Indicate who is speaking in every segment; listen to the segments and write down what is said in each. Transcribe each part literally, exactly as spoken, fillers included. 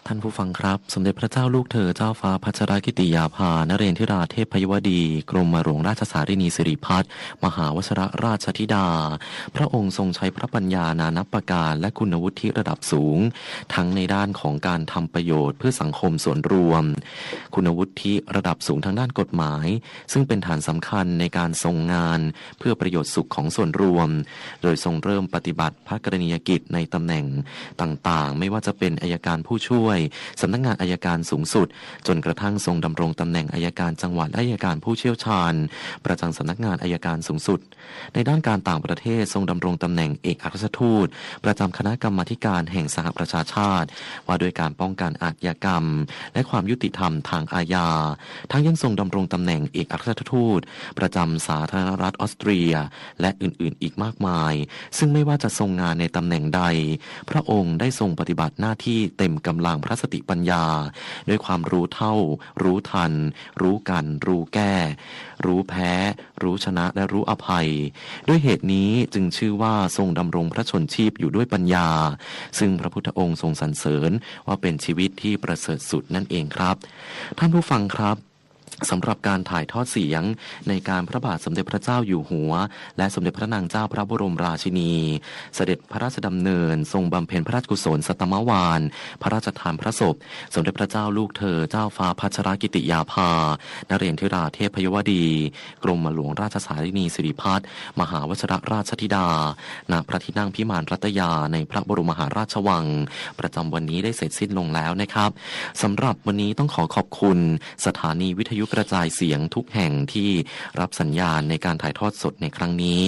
Speaker 1: ท่านผู้ฟังครับสมเด็จพระเจ้าลูกเธอเจ้าฟ้าพัชรกิติยาภานเรนทิราเทพยวดีกรมหลวงราชสารินีสิริพัฒน์มหาวชิรราชธิดาพระองค์ทรงใช้พระปัญญานานับประการและคุณวุฒิระดับสูงทั้งในด้านของการทำประโยชน์เพื่อสังคมส่วนรวมคุณวุฒิระดับสูงทางด้านกฎหมายซึ่งเป็นฐานสำคัญในการทรงงานเพื่อประโยชน์สุขของส่วนรวมโดยทรงเริ่มปฏิบัติพระกรณียกิจในตำแหน่งต่างๆไม่ว่าจะเป็นอัยการผู้ช่วยสำนักงานอัยการสูงสุดจนกระทั่งทรงดำรงตำแหน่งอัยการจังหวัดอัยการผู้เชี่ยวชาญประจำสำนักงานอัยการสูงสุดในด้านการต่างประเทศทรงดำรงตำแหน่งเอกอัครราชทูตประจำคณะกรรมาธิการแห่งสหประชาชาติว่าด้วยการป้องกันอาชญากรรมและความยุติธรรมทางอาญาทั้งยังทรงดำรงตำแหน่งเอกอัครราชทูตประจำสาธารณรัฐออสเตรียและอื่นๆอีกมากมายซึ่งไม่ว่าจะทรงงานในตำแหน่งใดพระองค์ได้ทรงปฏิบัติหน้าที่เต็มกำลังพระสติปัญญาด้วยความรู้เท่ารู้ทันรู้กันรู้แก้รู้แพ้รู้ชนะและรู้อภัยด้วยเหตุนี้จึงชื่อว่าทรงดำรงพระชนชีพอยู่ด้วยปัญญาซึ่งพระพุทธองค์ทรงสรรเสริญว่าเป็นชีวิตที่ประเสริฐสุดนั่นเองครับท่านผู้ฟังครับสำหรับการถ่ายทอดเสียงในการพระบาทสมเด็จพระเจ้าอยู่หัวและสมเด็จพระนางเจ้าพระบรมราชินีเสด็จพระราชดำเนินทรงบำเพ็ญพระราชกุศลสัตมวาลพระราชทานพระศพสมเด็จพระเจ้าลูกเธอเจ้าฟ้าพัชรกิติยาภานเรนทิราเทพยวดีกรมหลวงราชสารินีสิริพัฒน์มหาวชิรราชธิดาณพระที่นั่งพิมานรัตยาในพระบรมมหาราชวังประจำวันนี้ได้เสร็จสิ้นลงแล้วนะครับสำหรับวันนี้ต้องขอขอบคุณสถานีวิทยุกระจายเสียงทุกแห่งที่รับสัญญาณในการถ่ายทอดสดในครั้งนี้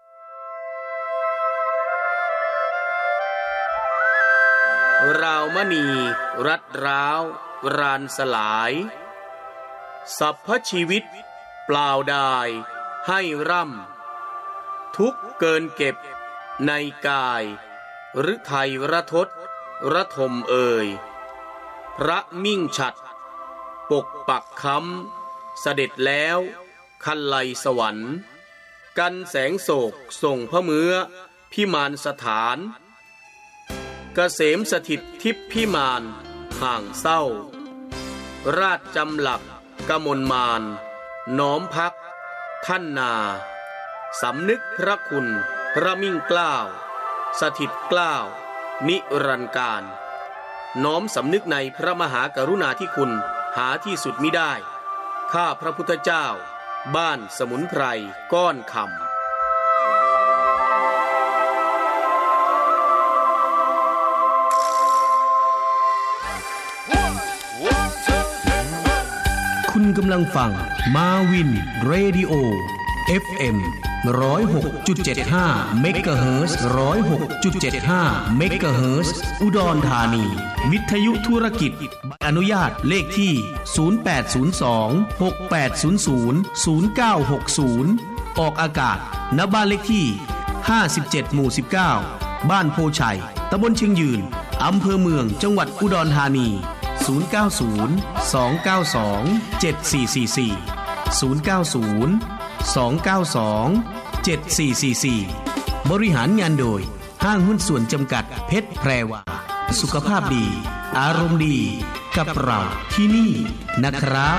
Speaker 2: ราวมณีรัดร้าวรานสลายสัพพชีวิตเปล่าดายให้ร่ำทุกเกินเก็บในกายหรือไทยระทศระทมเอ่ยพระมิ่งฉัตรปกปักค้ำเสด็จแล้วคันไลสวรรค์กันแสงโศกส่งพระเมือพิมานสถานเกษมสถิตทิพพิมานห่างเศร้าราชจำหลักกมลมานน้อมพักท่านนาสำนึกพระคุณพระมิ่งเกล้าสถิตเกล้านิรันดร์การน้อมสำนึกในพระมหากรุณาธิคุณหาที่สุดมิได้ข้าพระพุทธเจ้าบ้านสมุนไพรก้อนคำ
Speaker 3: คุณกำลังฟังมาวินเรดิโอ เอฟ เอ็ม หนึ่งศูนย์หกจุดเจ็ดห้า เมกะเฮิรตซ์ หนึ่งศูนย์หกจุดเจ็ดห้า เมกะเฮิรตซ์ อุดรธานีวิทยุธุรกิจอนุญาตเลขที่ศูนย์แปดศูนย์สอง หกแปดศูนย์ศูนย์ ศูนย์เก้าหกศูนย์ออกอากาศณบ้านเลขที่ห้าสิบเจ็ดหมู่สิบเก้าบ้านโพชัยตำบลเชียงยืนอำเภอเมืองจังหวัดอุดรธานีศูนย์เก้าศูนย์ สองเก้าสอง เจ็ดสี่สี่สี่ ศูนย์เก้าศูนย์ สองเก้าสอง เจ็ดสี่สี่สี่บริหารงานโดยห้างหุ้นส่วนจำกัดเพชรแพรวาสุขภาพดีอารมณ์ดีกับเราที่นี่นะครับ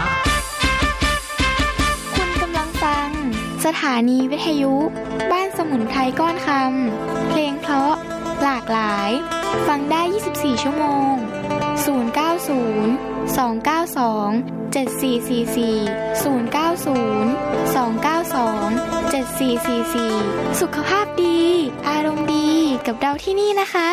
Speaker 4: คุณกำลังฟังสถานีวิทยุบ้านสมุนไพรก้อนคำเพลงเพราะหลากหลายฟังได้ยี่สิบสี่ชั่วโมงศูนย์ เก้า ศูนย์ สอง เก้า สอง เจ็ด สี่ สี่ สี่ ศูนย์ เก้า ศูนย์ สอง เก้า สอง เจ็ด สี่ สี่ สี่สุขภาพดีอารมณ์ดีกับเราที่นี่นะคะ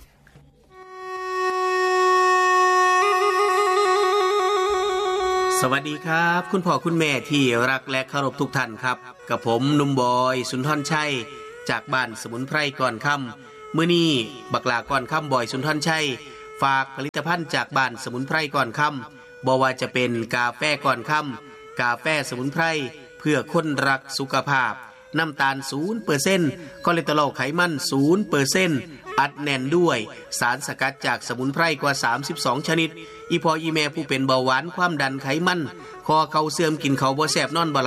Speaker 2: สวัสดีครับคุณพ่อคุณแม่ที่รักและเคารพทุกท่านครับกับผมหนุ่มบอยสุนทรชัยจากบ้านสมุนไพรก่อนค่ำมื้อนี้บักหลาก่อนค่ำบอยสุนทรชัยฝากผลิตภัณฑ์จากบ้านสมุนไพรก่อนค่ำบ่ว่าจะเป็นกาแฟก่อนค่ำกาแฟสมุนไพรเพื่อคนรักสุขภาพน้ำตาล ศูนย์เปอร์เซ็นต์ คอเลสเตอรอลไขมัน ศูนย์เปอร์เซ็นต์ อัดแน่นด้วยสารสกัดจากสมุนไพรกว่าสามสิบสองชนิดอีพออีแม่ผู้เป็นเบาหวานความดันไขมันคอเข่าเสื่อมกินข้าวบ่แซ่บนอนบ่หลับ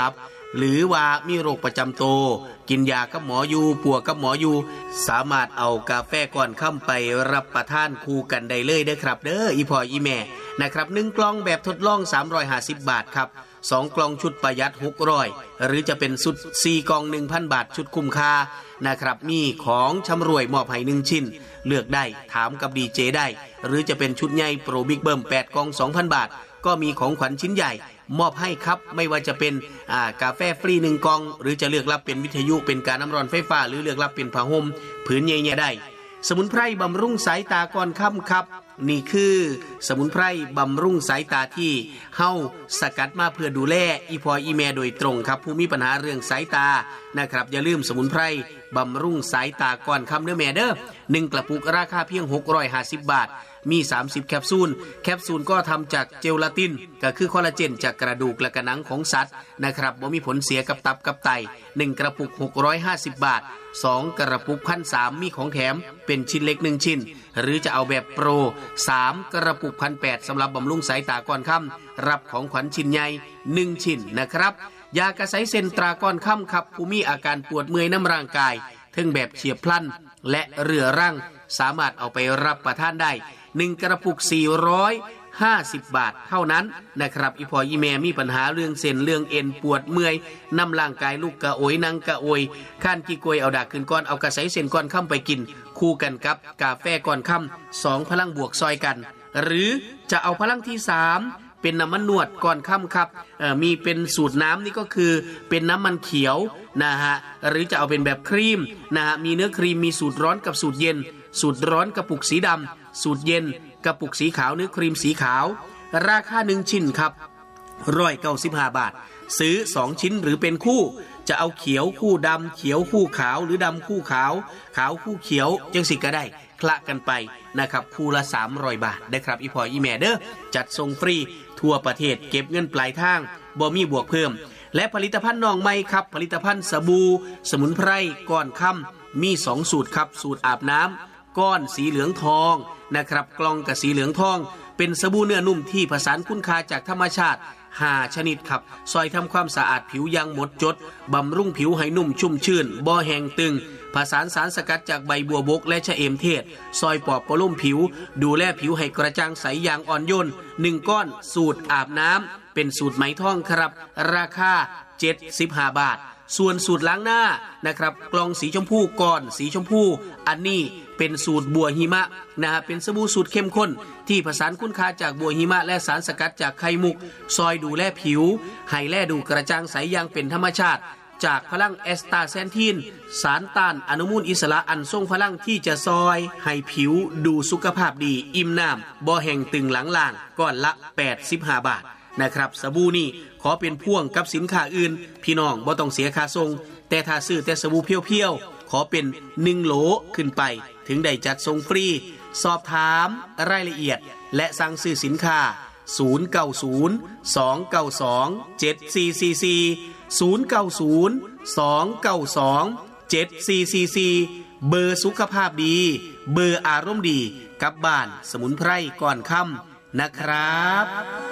Speaker 2: หรือว่ามีโรคประจำตัวกินยากับหมออยู่ปัวกับหมออยู่สามารถเอากาแฟก่อนค่ำไปรับประทานคู่กันได้เลยเด้อครับเด้ออีพ่ออีแม่นะครับหนึ่งกล่องแบบทดลองสามร้อยห้าสิบบาทครับสองกล่องชุดประหยัดหกร้อยหรือจะเป็นชุดสี่กล่อง หนึ่งพัน บาทชุดคุ้มค่านะครับมีของชำร่วยมอบให้หนึ่งชิ้นเลือกได้ถามกับดีเจได้หรือจะเป็นชุดใหญ่โปรบิ๊กเบิ้มแปดกล่อง สองพัน บาทก็มีของขวัญชิ้นใหญ่มอบให้ครับไม่ว่าจะเป็นอ่ากาแฟฟรีหนึ่งกล่องหรือจะเลือกรับเป็นวิทยุเป็นการน้ำร้อนไฟฟ้าหรือเลือกรับเป็นผ้าห่มผืนใหญ่ๆได้สมุนไพรบำรุงสายตาก่อนค่ำครับนี่คือสมุนไพรบำรุงสายตาที่เฮาสกัดมาเพื่อดูแลอีพออีแม่โดยตรงครับผู้มีปัญหาเรื่องสายตานะครับอย่าลืมสมุนไพรบำรุงสายตาก่อนค่ำเด้อแม่เด้อหนึ่งกระปุกราคาเพียงหกร้อยห้าสิบบาทมีสามสิบแคปซูลแคปซูลก็ทำจากเจลาตินก็คือคอลลาเจนจากกระดูกและกระหนังของสัตว์นะครับบ่มีผลเสียกับตับกับไตหนึ่งกระปุกหกร้อยห้าสิบบาทสองกระปุก หนึ่งพันสามร้อย มีของแถมเป็นชิ้นเล็กหนึ่งชิ้นหรือจะเอาแบบโปรสามกระปุก หนึ่งพันแปดร้อย สำหรับบำรุงสายตาก่อนค่ำรับของขวัญชิ้นใหญ่หนึ่งชิ้นนะครับยากระไสเซนตราก่อนค่ำครับผู้มีอาการปวดเมื่อยน้ำร่างกายทั้งแบบเฉียบพลันและเรื้อรังสามารถเอาไปรับประทานได้หนึ่งกระปุกสี่ร้อยห้าสิบบาทเท่านั้นนะครับอีพออีแม่มีปัญหาเรื่องเส้นเรื่องเอ็นปวดเมื่อยน้ำร่างกายลูกกระโอยนั่งกระโอยข้านกี่กวยเอาดากขึ้นก้อนเอากระไสเส้นก้อนค่ำไปกินคู่กันกับกาแฟก้อนค่ำสองพลังบวกซอยกันหรือจะเอาพลังที่สามเป็นน้ำมันนวดก่อนค่ำครับมีเป็นสูตรน้ำนี่ก็คือเป็นน้ำมันเขียวนะฮะหรือจะเอาเป็นแบบครีมนะฮะมีเนื้อครีมมีสูตรร้อนกับสูตรเย็นสูตรร้อนกระปุกสีดำสูตรเย็นกระปุกสีขาวเนื้อครีมสีขาวราคาหนึ่งชิ้นครับหนึ่งร้อยเก้าสิบห้าบาทซื้อสองชิ้นหรือเป็นคู่จะเอาเขียวคู่ดำเขียวคู่ขาวหรือดำคู่ขาวขาวคู่เขียวจังสิก็ได้คละกันไปนะครับคู่ละสามร้อยบาทได้ครับอีพออีแม่เด้อจัดส่งฟรีทั่วประเทศเก็บเงินปลายทางบ่มีบวกเพิ่มและผลิตภัณฑ์น้องใหม่ครับผลิตภัณฑ์สบู่สมุนไพรก้อนค่ำมีสองสูตรครับสูตรอาบน้ำก้อนสีเหลืองทองนะครับกล่องกับสีเหลืองทองเป็นสบู่เนื้อนุ่มที่ผสานคุณค่าจากธรรมชาติห้าชนิดครับซอยทำความสะอาดผิวอย่างหมดจดบำรุงผิวให้นุ่มชุ่มชื่นบ่แห้งตึงผสานสารสกัดจากใบบัวบกและชะเอมเทศซอยปอบประโลมผิวดูแลผิวให้กระจ่างใสอย่างอ่อนโยนหนึ่งก้อนสูตรอาบน้ำเป็นสูตรไหมทองครับราคาเจ็ดสิบห้าบาทส่วนสูตรล้างหน้านะครับกล่องสีชมพูก้อนสีชมพูอันนี้เป็นสูตรบัวหิมะนะฮะเป็นสบู่สูตรเข้มข้นที่ผสานคุณค่าจากบัวหิมะและสารสกัดจากไข่มุกซอยดูแลผิวให้แลดูกระจ่างใสอย่างเป็นธรรมชาติจากพลังแอสตาแซนทินสารต้านอนุมูลอิสระอันทรงพลังที่จะซอยให้ผิวดูสุขภาพดีอิ่มน้ำบ่แห้งตึงหลังล่างก้อนละแปดสิบห้าบาทนะครับสบู่นี่ขอเป็นพ่วงกับสินค้าอื่นพี่น้องบ่ต้องเสียค่าส่งแต่ถ้าซื้อแต่สบู่เพียวๆขอเป็นหนึ่งโหลขึ้นไปถึงได้จัดส่งฟรีสอบถามรายละเอียดและสั่งซื้อสินค้าศูนย์ เก้า ศูนย์ สอง เก้า สอง เจ็ด สี่ สี่ สี่ ศูนย์ เก้า ศูนย์ สอง เก้า สอง เจ็ด สี่ สี่ สี่เบอร์สุขภาพดีเบอร์อารมณ์ดีกับบ้านสมุนไพรก่อนค่ำนะครับ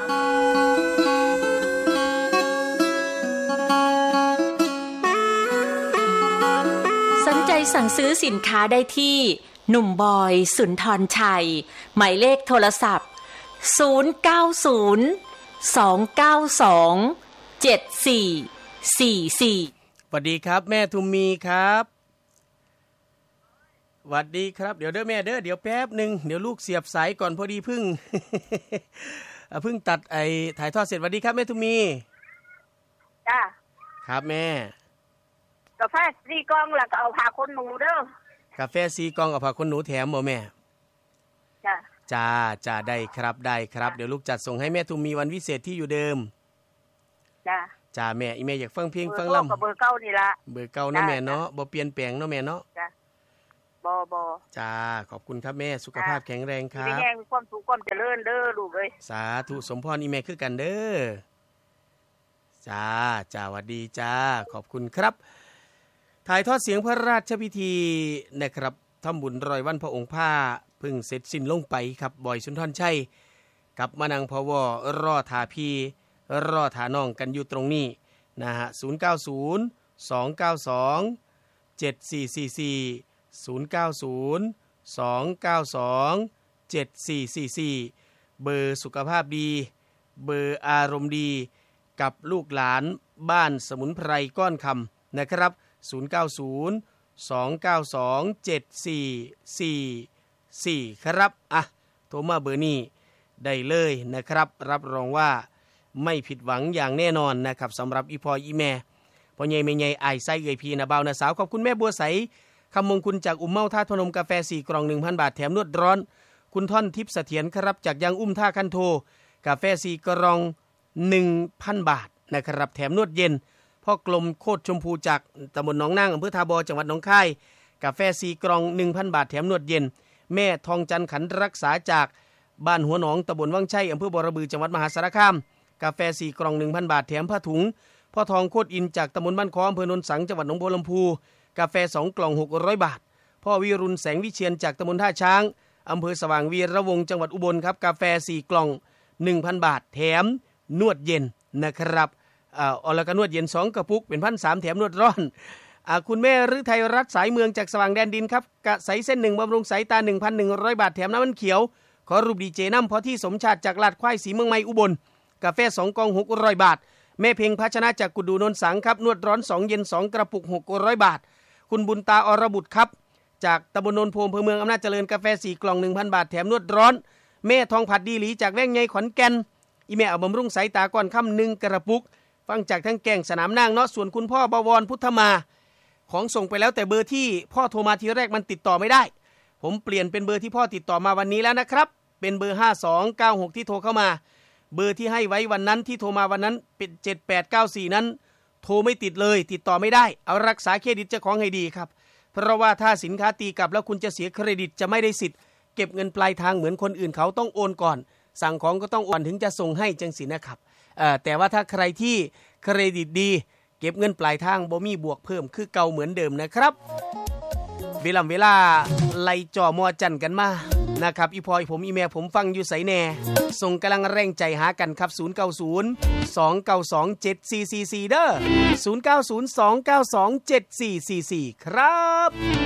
Speaker 5: สนใจสั่งซื้อสินค้าได้ที่หนุ่มบอยสุนทรชัยหมายเลขโทรศัพท์ศูนย์ เก้า ศูนย์ สอง เก้า สอง เจ็ด สี่ สี่ สี่
Speaker 2: สวัสดีครับแม่ทุมมีครับสวัสดีครับเดี๋ยวเด้อแม่เด้อเดี๋ยวแป๊บนึงเดี๋ยวลูกเสียบสายก่อนพอดีพึ่ง พึ่งตัดไอ้ถ่ายทอดเสร็จสวัสดีครับแม่ทุมมี
Speaker 6: จ้า
Speaker 2: ครับแม่
Speaker 6: กาแฟสี่กล่องแล้วก็เอาผ้าขนหนูเด้อก
Speaker 2: าแฟสี่กล่องกับผ้าขนหนูแถมบ่แม่
Speaker 6: จ้า
Speaker 2: จ้าจ้าได้ครับได้ครับเดี๋ยวลูกจัดส่งให้แม่ทุมมีวันพิเศษที่อยู่เดิม
Speaker 6: จ้า
Speaker 2: จ้าแม่อีแม่อยากฟังเพลงฟังลำ
Speaker 6: เบอร์เก่านี่ละ
Speaker 2: เบอร์เก่าเนาะแม่เนาะบ่เปลี่ยนแปลงเนาะแม่เนาะ
Speaker 6: จ้าบ่บ่
Speaker 2: จ้าขอบคุณครับแม่สุขภาพแข็งแรงครับ
Speaker 6: มีแรงความสุขความเจริญเด้อลูกเอ้ย
Speaker 2: สาธุสมพรอีแม่คือกันเด้อจ้าจ้าสวัสดีจ้าขอบคุณครับถ่ายทอดเสียงพระราชพิธีนะครับทำบุญรอยวันพระองค์ผ้าเพิ่งเสร็จสิ้นลงไปครับบอยสุนทรชัยกับมานังพวรอถาพีรอถาน้องกันอยู่ตรงนี้
Speaker 7: นะฮะศูนย์ เก้า ศูนย์ สอง เก้า สอง เจ็ด สี่ สี่ สี่ ศูนย์ เก้า ศูนย์ สอง เก้า สอง เจ็ด สี่ สี่ สี่เบอร์สุขภาพดีเบอร์อารมณ์ดีกับลูกหลานบ้านสมุนไพรก้อนคำนะครับศูนย์ เก้า ศูนย์ สอง เก้า สอง เจ็ด สี่ สี่ สี่ครับอ่ะโทรมาเบอร์นี้ได้เลยนะครับรับรองว่าไม่ผิดหวังอย่างแน่นอนนะครับสำหรับอีพออีแม่พ่อใหญ่แม่ใหญ่อ้ายไส้เอ่ยพี่นะบ่าวนะสาวขอบคุณแม่บัวใสคำมงคุณจากอุ้มเมาท่าพนมกาแฟสี่กล่อง หนึ่งพัน บาทแถมนวดร้อนคุณท่อนทิพย์เสถียรครับจากยังอุ้มท่าคันโทกาแฟสี่กล่อง หนึ่งพัน บาทนะครับแถมนวดเย็นพ่อกลมโคตรชมพูจากตำบลหนองนางอำเภอทาบอจังหวัดหนองคายกาแฟสี่กล่อง หนึ่งพัน บาทแถมนวดเย็นแม่ทองจันขันรักษาจากบ้านหัวหนองตำบลวังชัยอำเภอบ่อระบือจังหวัดมหาสารคามกาแฟสี่กล่อง หนึ่งพัน บาทแถมผ้าถุงพ่อทองโคตรอินจากตำบลบ้านคออำเภอโนนสังจังหวัดหนองบัวลำพูกาแฟสองกล่องหกร้อยบาทพ่อวิรุณแสงวิเชียรจากตำบลท่าช้างอำเภอสว่างวีระวงศ์จังหวัดอุบลครับกาแฟสี่กล่อง หนึ่งพัน บาทแถมนวดเย็นนะครับอ่าออแล้วก็นวดเย็นสองกระปุกเป็น หนึ่งพันสามร้อย แถมนวดร้อนอ่าคุณแม่ฤทัยรัตน์สายเมืองจากสว่างแดนดินครับกะใสเส้นหนึ่งบำรุงสายตา หนึ่งพันหนึ่งร้อย บาทแถมน้ำมันเขียวขอรูปดีเจน้ำพอที่สมชาติจากลาดควายสีเมืองใหม่อุบลกาแฟสองกล่องหกร้อยบาทแม่เพ็งภาชนะจากกุดูนนสังครับนวดร้อนสองเย็นสองกระปุกหกร้อยบาทคุณบุญตาอรบุตรครับจากตำบลโนนโพอำเภอเมืองอำนาจเจริญกาแฟสี่กล่อง หนึ่งพัน บาทแถมนวดร้อนแม่ทองผัดดีหลีจากแว่งใหญ่ขอนแก่นอีแม่เอาบำรุงสายตาก่อนค่ำหนึ่งกระปุกฟังจากทั้งแกงสนามนางเนาะส่วนคุณพ่อบวรพุทธมาของส่งไปแล้วแต่เบอร์ที่พ่อโทรมาทีแรกมันติดต่อไม่ได้ผมเปลี่ยนเป็นเบอร์ที่พ่อติดต่อมาวันนี้แล้วนะครับเป็นเบอร์ห้าสองเก้าหกที่โทรเข้ามาเบอร์ที่ให้ไว้วันนั้นที่โทรมาวันนั้นเป็นเจ็ดแปดเก้าสี่นั้นโทรไม่ติดเลยติดต่อไม่ได้เอารักษาเครดิตเจ้าของให้ดีครับเพราะว่าถ้าสินค้าตีกลับแล้วคุณจะเสียเครดิตจะไม่ได้สิทธิ์เก็บเงินปลายทางเหมือนคนอื่นเขาต้องโอนก่อนสั่งของก็ต้องโอนถึงจะส่งให้จังสินะครับเอ่อแต่ว่าถ้าใครที่เครดิตดีเก็บเงินปลายทางบ่มีบวกเพิ่มคือเก่าเหมือนเดิมนะครับเวลาเวลาไล่จ่อมอจันกันมานะครับอีพอยผมอีแม่ผมฟังอยู่ไสแน่ส่งกำลังแรงใจหากันครับศูนย์ เก้า ศูนย์ สอง เก้า สอง เจ็ด สี่ สี่ สี่เด้อศูนย์ เก้า ศูนย์ สอง เก้า สอง เจ็ด สี่ สี่ สี่ครับ